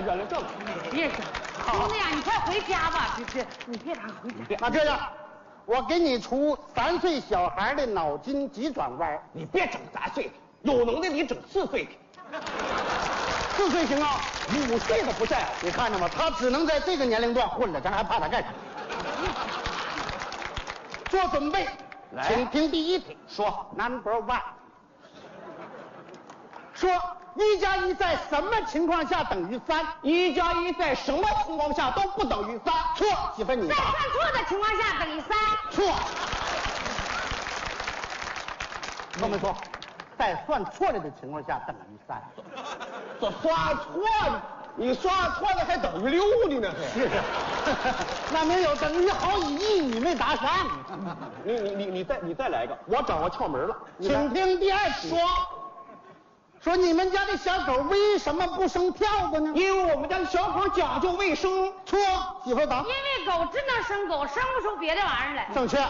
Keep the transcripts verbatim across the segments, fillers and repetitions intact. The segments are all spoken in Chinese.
原谅这个。 别说，兄弟呀，你快回家吧，这这你别打回家。 那这样，我给你出三岁小孩的脑筋急转弯。 你别整三岁的，有能耐你整四岁的。 四岁行啊， 五岁的不在。 你看着吗？他只能在这个年龄段混了，咱还怕他干啥？做准备，请听第一题。 说 Number one。说一加一在什么情况下等于三？ 一加一在什么情况下都不等于三？ 错，媳妇你在算错的情况下等于三。 错。说没错？在算错了的情况下等于三。 这算错了，你算错了还等于六呢呢？ 是啊，那没有等于好几亿，你没答上。 你你你你再你再来一个，我掌握窍门了。 请听第二题。 说说你们家的小狗为什么不生跳子呢？ 因为我们家的小狗讲究卫生。 错，媳妇答。 因为狗只能生狗，生不出别的玩意儿来。 正确。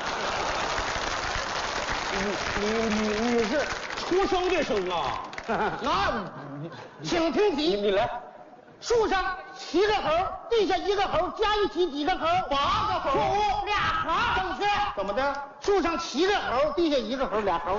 你你你你是出生的生啊？那请听题。 你你来。 树上七个猴，地下一个猴，加一起几个猴？ 八个猴。 错误， 俩猴。 正确。 怎么的？ 树上七个猴，地下一个猴，俩猴。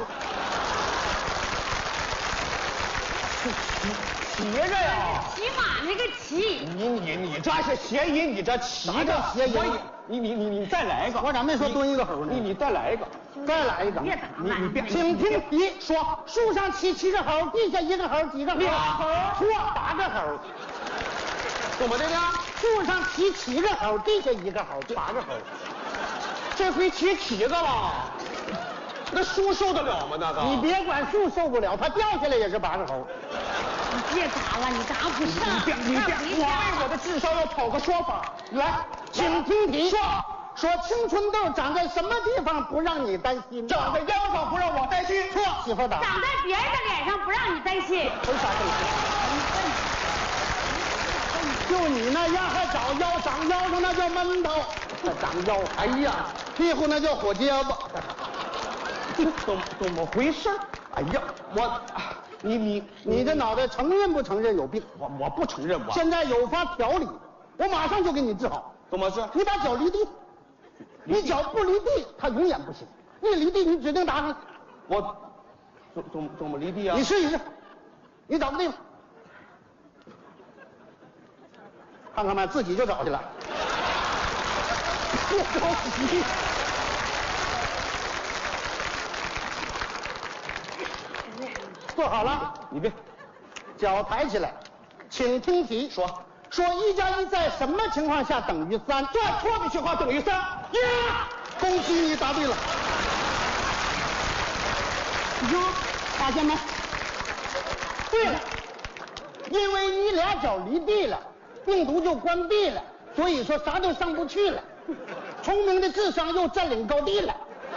骑着呀， 骑马那个骑。 你你你这是谐音，你这骑着谐音。 你你你你再来一个。 我咋没说蹲一个猴呢？ 你你再来一个， 再来一个。 别打你你别。 请听题。说树上骑七个猴，地下一个猴，几个猴？ 俩猴。 错，八个猴。 怎么的呢？ 树上骑七个猴，地下一个猴，八个猴。 这回骑七个了。那树受得了吗？那个你别管树受不了，它掉下来也是八个猴。 你别打了，你打不上。 你别你别，我为我的智商要讨个说法。 来，请听题。说说青春痘长在什么地方不让你担心？ 长在腰上不让我担心。 错，媳妇答。 长在别人的脸上不让你担心。 为啥这么说？就你那样还长腰，长腰上那叫闷头，长腰。哎呀，屁股那叫火结巴。 怎怎么回事？哎呀，我，你你你这脑袋承认不承认有病？ 我我不承认我。 现在有法调理，我马上就给你治好。 怎么治？ 你把脚离地，你脚不离地，它永远不行。一离地，你指定打上。 我怎怎怎么离地啊？ 你试一试，你找个地方，看看吧，自己就找去了。不着急。做好了， 你别， 脚抬起来，请听题。 说说一加一在什么情况下等于三？ 算错的情况等于三。 呀，恭喜你答对了。你说发现没？对了，因为你俩脚离地了，病毒就关闭了，所以说啥都上不去了。聪明的智商又占领高地了。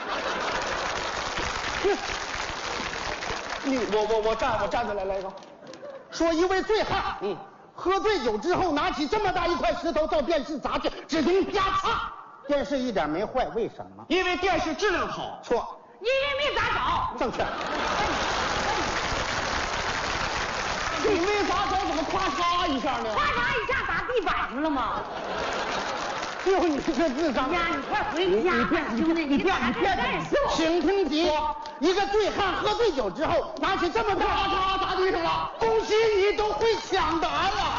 你我我我站我站起来来一个。 说一位醉汉， 嗯， 喝醉酒之后拿起这么大一块石头照电视砸去，只听啪嚓，电视一点没坏，为什么？ 因为电视质量好。 错， 因为没砸着。 正确。 你没砸着，怎么咔嚓一下呢？ 咔嚓一下砸地板上了吗？ 就你这智商呀，你快回家吧，兄弟，你别你别干什么？ 请听题。一个醉汉喝醉酒之后，拿起这么大咔嚓砸地上了，恭喜你都会抢答了。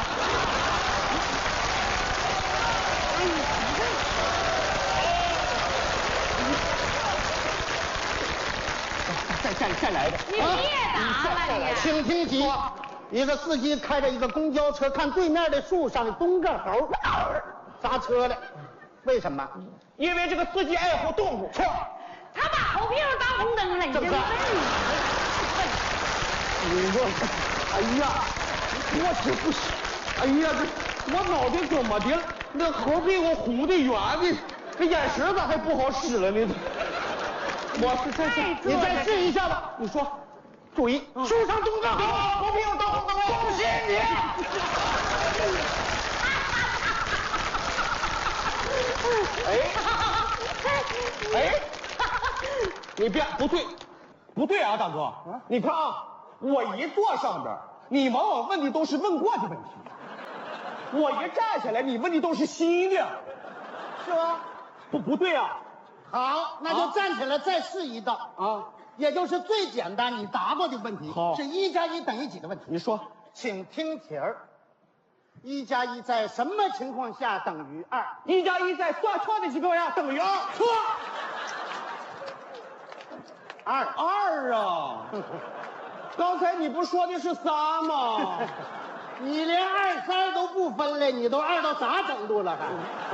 再再再来一个。 你别打了你。 请听题。一个司机开着一个公交车，看对面的树上蹲个猴，砸车了，为什么？ 因为这个司机爱护动物。 错， 他把猴屁股当红灯了，你这问你。 你说，哎呀，我这不是，哎呀，这我脑袋怎么的了？那猴屁股红的圆的，这眼神咋还不好使了呢？我是再再你再试一下吧。你说，注意，树上蹲个猴，猴屁股当红灯，恭喜你！ 哎哎，你别不对，不对啊，大哥，你看啊，我一坐上边，你往往问的都是问过的问题。 我一站起来，你问的都是新的， 是吧？ 不不对啊。 好，那就站起来再试一道啊， 也就是最简单你答过的问题， 好是一加一等于几的问题。 你说， 请听题儿：一加一在什么情况下等于二？ 一加一在算错的情况下等于二，错。 二二啊！刚才你不说的是三吗？ 你连二三都不分了，你都二到啥程度了还？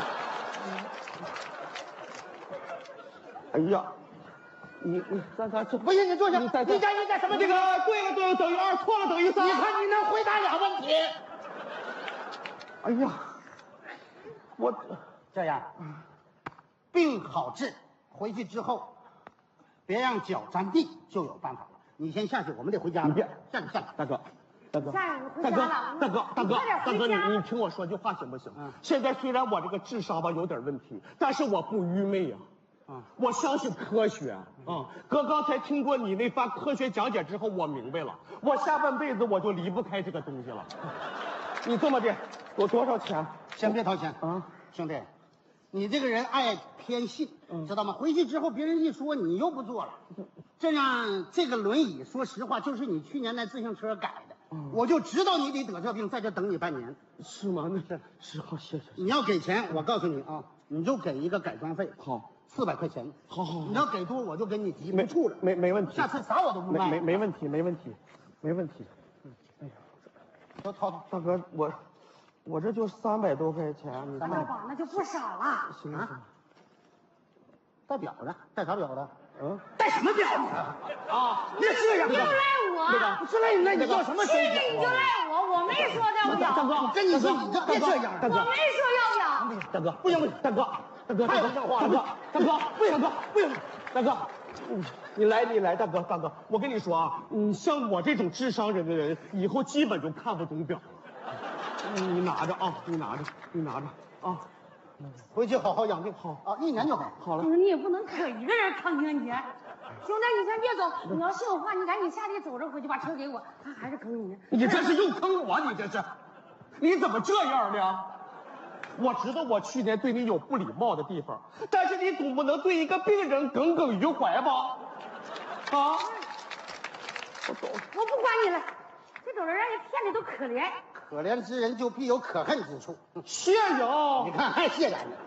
哎呀，你你咱咱这不信你坐下。 你再再一加一在什么这个情况？ 对了对了等于二，错了等于三。 你看你能回答俩问题。 哎呀，我这样，病好治，回去之后别让脚沾地，就有办法了。你先下去，我们得回家了。 你别下去下去。 大哥。大哥， 下午回大哥， 家了大哥，大哥， 快点大哥， 回家你你听我说句话行不行？ 嗯现在虽然我这个智商吧有点问题，但是我不愚昧呀、 嗯我相信科学啊、嗯！哥刚才听过你那番科学讲解之后，我明白了，我下半辈子我就离不开这个东西了。你这么的，我多少钱？ 先别掏钱啊， 兄弟，你这个人爱偏信， 嗯知道吗？回去之后别人一说，你又不做了。这样这个轮椅，说实话就是你去年那自行车改的， 嗯我就知道你得得这病，在这等你半年。 是吗？那是是好，谢谢。 你要给钱，我告诉你啊，你就给一个改装费， 好， 四百块钱。 好好好你要给多，我就给你急没不处了。 没没问题。 下次啥我都不卖。 没没没问题，没问题，没问题。哎呀， 都掏掏。 大哥，我我这就三百多块钱，你看那就吧，那就不少了。 行行。 戴表的，戴啥表的？ 嗯， 戴什么表啊？啊，别这样， 就赖我， 那个不是赖你，那你要什么是的你就赖我，我没说要不要， 大哥， 我跟你说，你这别这样， 大哥， 我没说要不要。 大哥，不行不行，大哥，大哥， 太有像话了大哥，大哥，不行，大哥，不行，大哥，嗯你来，你来，大哥，大哥，我跟你说啊，嗯，像我这种智商人的人，以后基本就看不懂表了。你拿着啊，你拿着，你拿着啊， 回去好好养病，好啊，一年就好。 好了不。是你也不能可一个人扛情节，兄弟，你先别走，你要信我话，你赶紧下地走着回去，把车给我，他还是坑你呢。 你这是又坑我，你这是，你怎么这样呢？我知道我去年对你有不礼貌的地方，但是你总不能对一个病人耿耿于怀吧？啊！我走了。 我不管你了，这种人让人骗的都可怜。 可怜之人就必有可恨之处。 谢谢啊！ 你看还谢咱呢，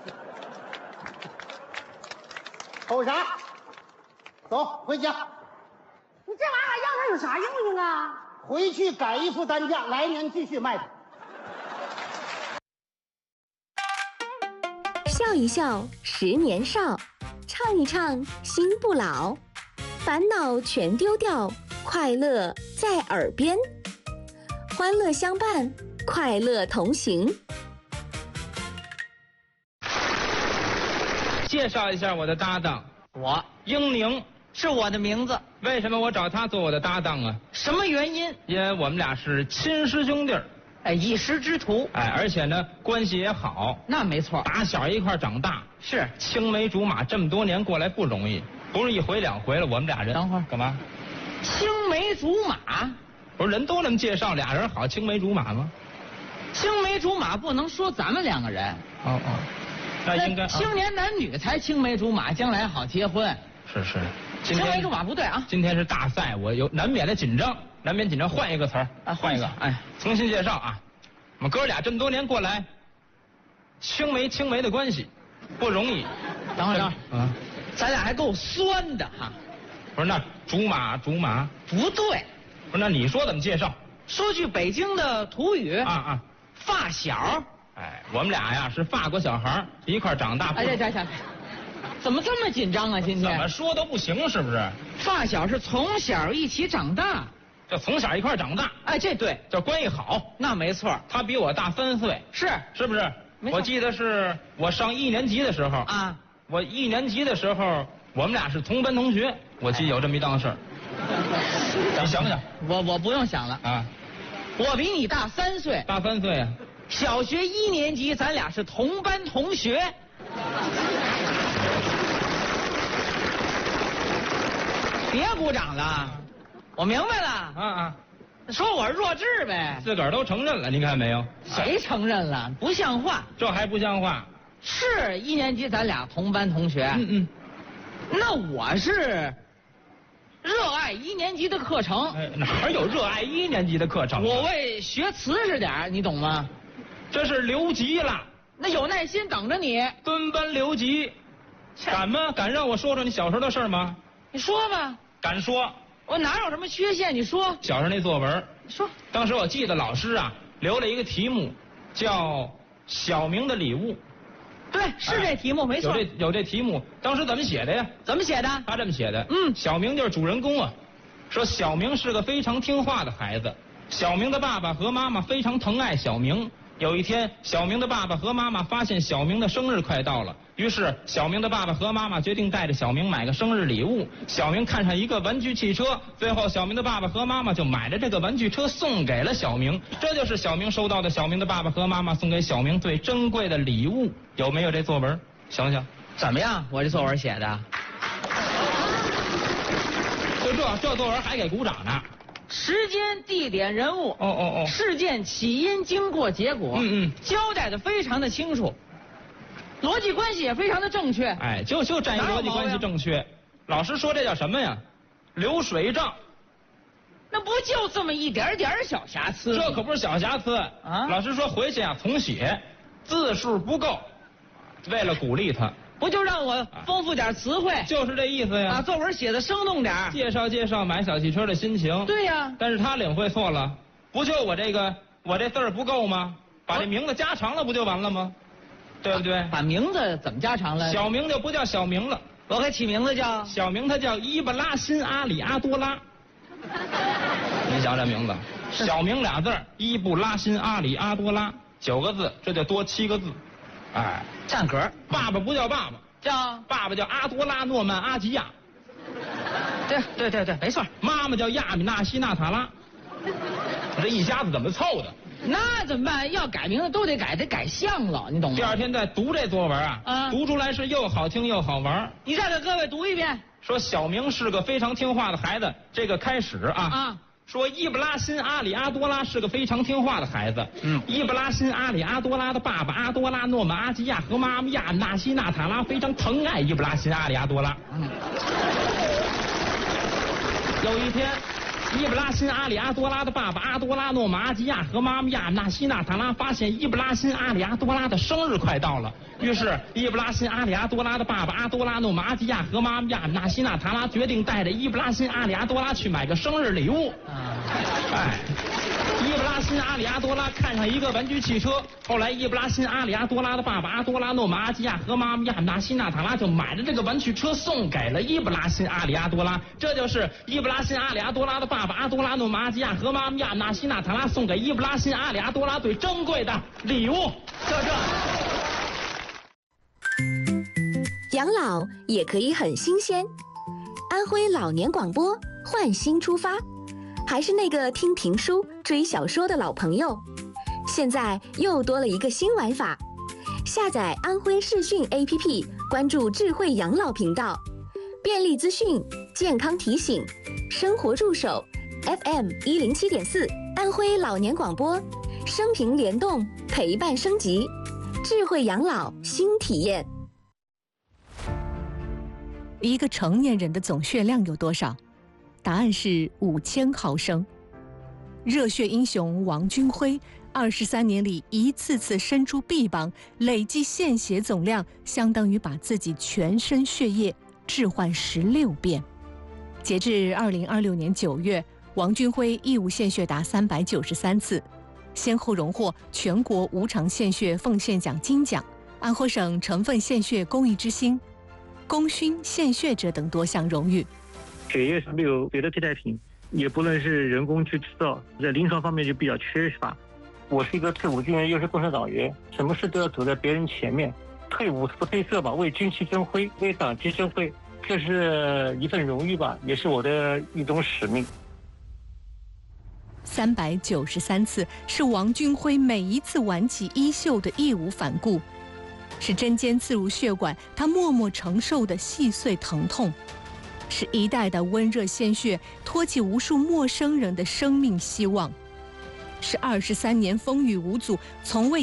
瞅啥？走，回家， 你这玩意儿还要它有啥用用啊？ 回去改一副担架，来年继续卖它。 笑一笑，十年少；唱一唱，心不老。烦恼全丢掉，快乐在耳边。欢乐相伴，快乐同行。 介绍一下我的搭档，我英宁是我的名字。为什么我找他做我的搭档啊？什么原因？因为我们俩是亲师兄弟儿，哎，一师之徒，哎，而且呢关系也好。那没错，打小一块长大，是青梅竹马，这么多年过来不容易，不是一回两回了。我们俩人，等会儿干嘛？青梅竹马，不是人都那么介绍，俩人好青梅竹马吗？ 青梅竹马不能说咱们两个人， 哦哦，那应该、啊、 青年男女才青梅竹马，将来好结婚。 是是，今天青梅竹马不对啊！ 今天是大赛，我有难免的紧张，难免紧张。换一个词儿， 啊换一个，哎，重新介绍啊！我们哥俩这么多年过来，青梅青梅的关系不容易。 等会儿，等会儿，啊， 咱俩还够酸的哈。 不是那竹马竹马不对， 不是那你说怎么介绍？ 说句北京的土语啊啊， 发小。 哎，我们俩呀是法国小孩一块长大。 哎，行行，怎么这么紧张啊？今天怎么说都不行，是不是？ 发小是从小一起长大， 就从小一块长大。 哎，这对， 叫关系好。 那没错， 他比我大三岁， 是是不是？ 没错我记得是我上一年级的时候啊， 我一年级的时候，我们俩是同班同学，我记得有这么一档事儿。你想想， 我我不用想了啊， 我比你大三岁， 大三岁啊。 小学一年级，咱俩是同班同学。别鼓掌了，我明白了。 啊啊， 说我是弱智呗？ 自个儿都承认了，您看没有？ 谁承认了？不像话！ 这还不像话？ 是一年级咱俩同班同学。 嗯嗯。 那我是热爱一年级的课程。 哎，哪有热爱一年级的课程、啊？ 我为学瓷实点，你懂吗？ 这是留级了。 那有耐心等着你。 蹲班留级，敢吗？敢让我说说你小时候的事吗？ 你说吧。 敢说。 我哪有什么缺陷？你说。 小时候那作文， 说。 当时我记得老师啊留了一个题目，叫小明的礼物。 对，是这题目、哎、没错。 有这有这题目，当时怎么写的呀？ 怎么写的？ 他这么写的。 嗯， 小明就是主人公啊。说小明是个非常听话的孩子，小明的爸爸和妈妈非常疼爱小明。有一天，小明的爸爸和妈妈发现小明的生日快到了，于是小明的爸爸和妈妈决定带着小明买个生日礼物。小明看上一个玩具汽车，最后小明的爸爸和妈妈就买了这个玩具车送给了小明。这就是小明收到的小明的爸爸和妈妈送给小明最珍贵的礼物。有没有这作文？想想怎么样？我这作文写的， 就这这作文还给鼓掌呢。 时间、地点、人物， 哦哦哦， 事件起因、经过、结果， 嗯嗯， 交代的非常的清楚，逻辑关系也非常的正确。 哎，就就占一逻辑关系正确。老师说这叫什么呀？流水账。 那不就这么一点点小瑕疵？ 这可不是小瑕疵啊！老师说回去啊重写，字数不够，为了鼓励他。 不就让我丰富点词汇？ 就是这意思呀！ 把作文写的生动点， 介绍介绍买小汽车的心情。 对呀， 但是他领会错了，不就我这个我这字儿不够吗？把这名字加长了不就完了吗？对不对？ 把名字怎么加长了？ 小明就不叫小明了， 我给起名字叫小明，他叫伊布拉辛阿里阿多拉。你想这名字，小明俩字儿，伊布拉辛阿里阿多拉，九个字，这就多七个字。哎， 占格。 爸爸不叫爸爸， 叫爸爸叫阿多拉诺曼阿吉亚。 对对对对，没错。 妈妈叫亚米纳西纳塔拉。这一家子怎么凑的？ 那怎么办？要改名字都得改，得改相了，你懂吗？ 第二天再读这作文啊， 啊， 读出来是又好听又好玩。 你再给各位读一遍。 说小明是个非常听话的孩子，这个开始啊。 啊。 说伊布拉辛阿里阿多拉是个非常听话的孩子。嗯，伊布拉辛阿里阿多拉的爸爸阿多拉诺曼阿吉亚和妈妈亚纳西纳塔拉非常疼爱伊布拉辛阿里阿多拉。嗯，有一天，伊布拉辛阿里阿多拉的爸爸阿多拉诺曼阿吉亚和妈妈亚纳西纳塔拉发现伊布拉辛阿里阿多拉的生日快到了，于是伊布拉辛阿里阿多拉的爸爸阿多拉诺曼阿吉亚和妈妈亚纳西纳塔拉决定带着伊布拉辛阿里阿多拉去买个生日礼物。哎，伊布拉辛阿里阿多拉看上一个玩具汽车，后来伊布拉辛阿里阿多拉的爸爸阿多拉诺曼阿吉亚和妈妈亚纳西纳塔拉就买了这个玩具车送给了伊布拉辛阿里阿多拉，这就是伊布拉辛阿里阿多拉的爸爸阿多拉诺曼阿吉亚和妈妈亚纳西纳塔拉送给伊布拉辛阿里阿多拉最珍贵的礼物。就这。 养老也可以很新鲜，安徽老年广播换新出发，还是那个听评书、追小说的老朋友，现在又多了一个新玩法。下载安徽视讯 A P P， 关注智慧养老频道，便利资讯、健康提醒、生活助手 ，F M 一零七点四，安徽老年广播，生平联动，陪伴升级，智慧养老新体验。 一个成年人的总血量有多少？答案是五千毫升。热血英雄王军辉二十三年里一次次伸出臂膀，累计献血总量相当于把自己全身血液置换十六遍。截至二零二六年九月，王军辉义务献血达三百九十三次，先后荣获全国无偿献血奉献奖金奖、安徽省成分献血公益之星、功勋献血者等多项荣誉。 血液是没有别的替代品，也不能是人工去制造，在临床方面就比较缺乏。我是一个退伍军人，又是共产党员，什么事都要走在别人前面。退伍不褪色吧，为军旗争辉，为党旗争辉，这是一份荣誉吧，也是我的一种使命。 三百九十三次是王军辉每一次挽起衣袖的义无反顾，是针尖刺入血管，他默默承受的细碎疼痛， 是一代的温热鲜血，托起无数陌生人的生命希望，是二十三年风雨无阻，从未